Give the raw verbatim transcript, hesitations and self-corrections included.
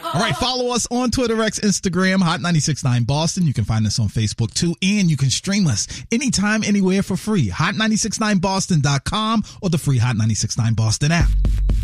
All right, follow us on Twitter, X, Instagram, Hot nine six nine Boston. You can find us on Facebook too, and you can stream us anytime, anywhere for free. hot nine six nine boston dot com or the free Hot nine six nine Boston app.